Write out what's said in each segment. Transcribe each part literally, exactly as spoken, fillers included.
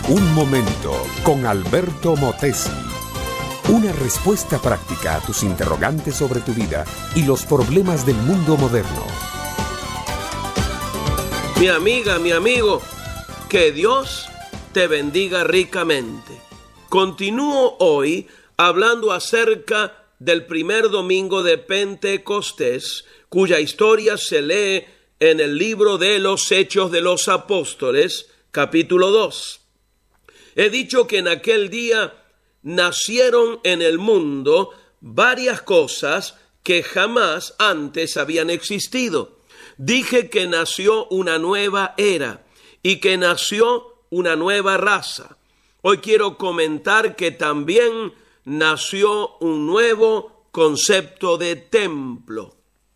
Un momento con Alberto Motesi. Una respuesta práctica a tus interrogantes sobre tu vida y los problemas del mundo moderno. Mi amiga, mi amigo, que Dios te bendiga ricamente. Continúo hoy hablando acerca del primer domingo de Pentecostés, cuya historia se lee en el libro de los Hechos de los Apóstoles, capítulo dos. He dicho que en aquel día nacieron en el mundo varias cosas que jamás antes habían existido. Dije que nació una nueva era y que nació una nueva raza. Hoy quiero comentar que también nació un nuevo concepto de templo.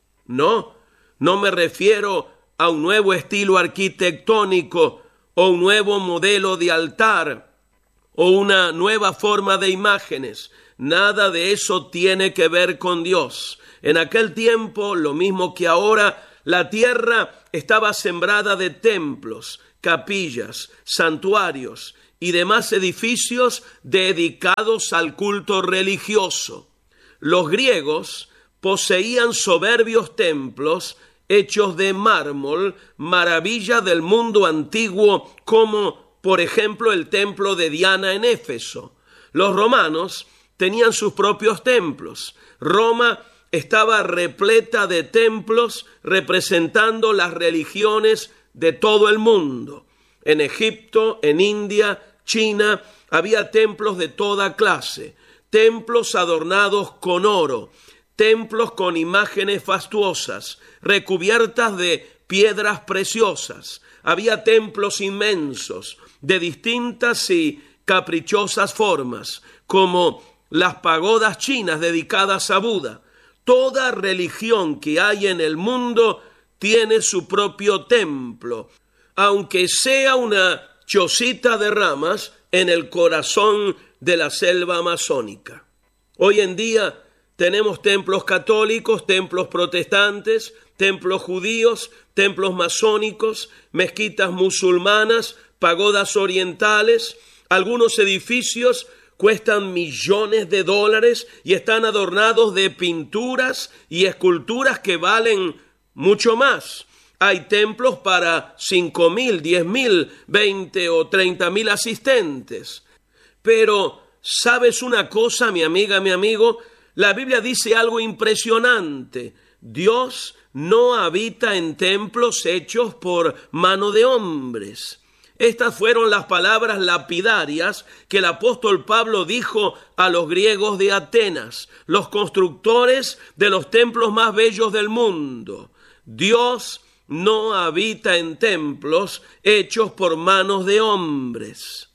No, no me refiero a un nuevo estilo arquitectónico o un nuevo modelo de altar o una nueva forma de imágenes. Nada de eso tiene que ver con Dios. En aquel tiempo, lo mismo que ahora, la tierra estaba sembrada de templos, capillas, santuarios y demás edificios dedicados al culto religioso. Los griegos poseían soberbios templos hechos de mármol, maravilla del mundo antiguo, como por ejemplo el templo de Diana en Éfeso. Los romanos tenían sus propios templos. Roma estaba repleta de templos representando las religiones de todo el mundo. En Egipto, en India, China, había templos de toda clase, templos adornados con oro, templos con imágenes fastuosas, recubiertas de piedras preciosas. Había templos inmensos, de distintas y caprichosas formas, como las pagodas chinas dedicadas a Buda. Toda religión que hay en el mundo tiene su propio templo, aunque sea una chocita de ramas en el corazón de la selva amazónica. Hoy en día tenemos templos católicos, templos protestantes, templos judíos, templos masónicos, mezquitas musulmanas, pagodas orientales. Algunos edificios cuestan millones de dólares y están adornados de pinturas y esculturas que valen mucho más. Hay templos para cinco mil, diez mil, veinte o treinta mil asistentes. Pero, ¿sabes una cosa, mi amiga, mi amigo? La Biblia dice algo impresionante. Dios no habita en templos hechos por mano de hombres. Estas fueron las palabras lapidarias que el apóstol Pablo dijo a los griegos de Atenas, los constructores de los templos más bellos del mundo. Dios no habita en templos hechos por manos de hombres.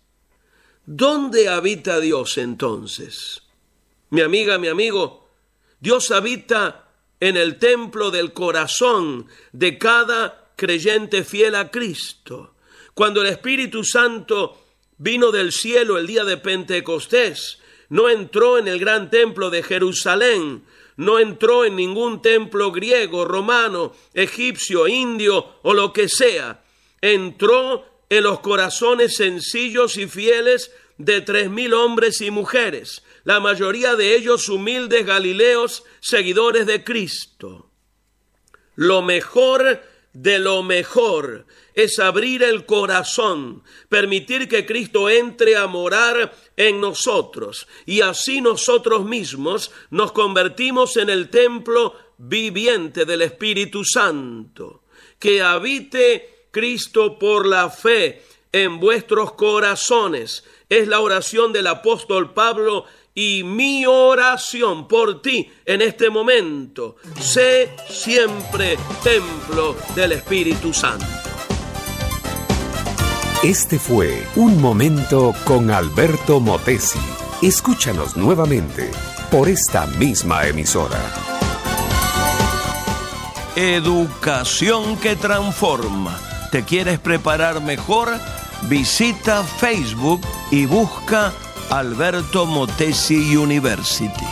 ¿Dónde habita Dios entonces? Mi amiga, mi amigo, Dios habita en el templo del corazón de cada creyente fiel a Cristo. Cuando el Espíritu Santo vino del cielo el día de Pentecostés, no entró en el gran templo de Jerusalén, no entró en ningún templo griego, romano, egipcio, indio o lo que sea. Entró en los corazones sencillos y fieles de tres mil hombres y mujeres, la mayoría de ellos humildes galileos, seguidores de Cristo. Lo mejor de lo mejor es abrir el corazón, permitir que Cristo entre a morar en nosotros, y así nosotros mismos nos convertimos en el templo viviente del Espíritu Santo. Que habite Cristo por la fe en vuestros corazones. Es la oración del apóstol Pablo y mi oración por ti en este momento. Sé siempre templo del Espíritu Santo. Este fue Un Momento con Alberto Motesi. Escúchanos nuevamente por esta misma emisora. Educación que transforma. ¿Te quieres preparar mejor? Visita Facebook y busca Alberto Motesi University.